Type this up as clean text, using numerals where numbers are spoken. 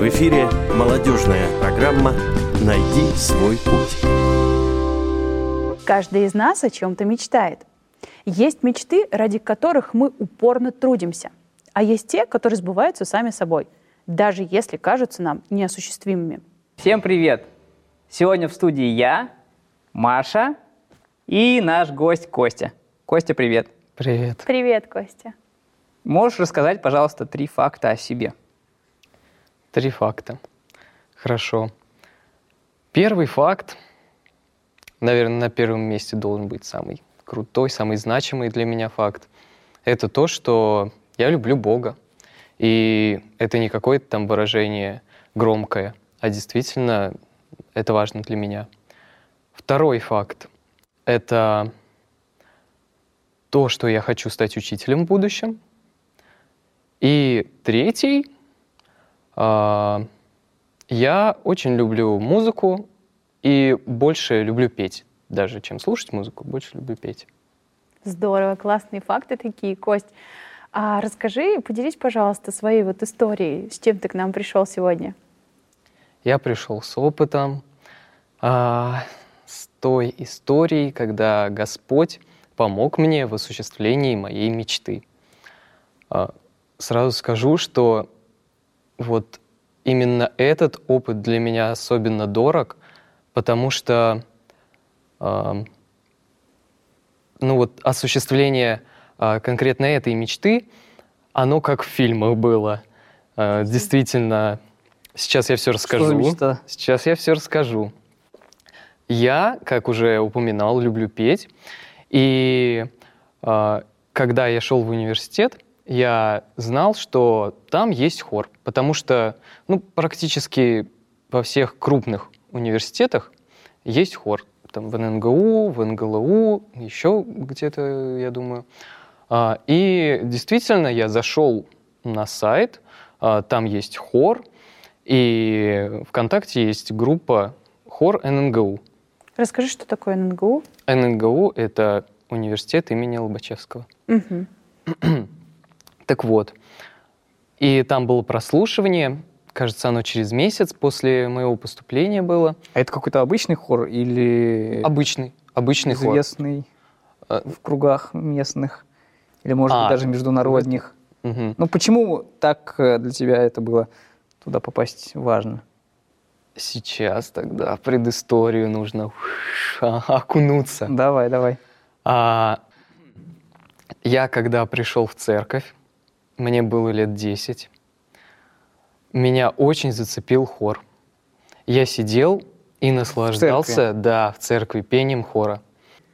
В эфире молодежная программа «Найди свой путь». Каждый из нас о чем-то мечтает. Есть мечты, ради которых мы упорно трудимся, а есть те, которые сбываются сами собой, даже если кажутся нам неосуществимыми. Всем привет! Сегодня в студии я, Маша и наш гость Костя. Костя, привет! Привет. Привет, Костя. Можешь рассказать, пожалуйста, 3 факта о себе? 3 факта. Хорошо. Первый факт, наверное, на первом месте должен быть самый крутой, самый значимый для меня факт. Это то, что я люблю Бога. И это не какое-то там выражение громкое, а действительно это важно для меня. Второй факт — это то, что я хочу стать учителем в будущем. И третий — я очень люблю музыку и больше люблю петь. Даже чем слушать музыку, больше люблю петь. Здорово, классные факты такие, Кость. А расскажи, поделись, пожалуйста, своей вот историей, с чем ты к нам пришел сегодня. Я пришел с опытом, с той историей, когда Господь помог мне в осуществлении моей мечты. Сразу скажу, что вот именно этот опыт для меня особенно дорог, потому что осуществление конкретно этой мечты, оно как в фильмах было. Действительно, сейчас я все расскажу. Что за мечта? Сейчас я все расскажу. Я, как уже упоминал, люблю петь. И когда я шел в университет, я знал, что там есть хор, потому что практически во всех крупных университетах есть хор. Там в ННГУ, в НГЛУ, еще где-то, я думаю. И действительно, я зашел на сайт, там есть хор, и ВКонтакте есть группа «Хор ННГУ». Расскажи, что такое ННГУ? ННГУ — это университет имени Лобачевского. Угу. Так вот, и там было прослушивание, кажется, оно через месяц после моего поступления было. А это какой-то обычный хор или Обычный хор. известный в кругах местных? Или, может быть, даже международных? Угу. Ну, почему так для тебя это было туда попасть важно? Сейчас тогда предысторию нужно окунуться. Давай. Я когда пришел в церковь, мне было лет 10, меня очень зацепил хор. Я сидел и наслаждался, в церкви пением хора.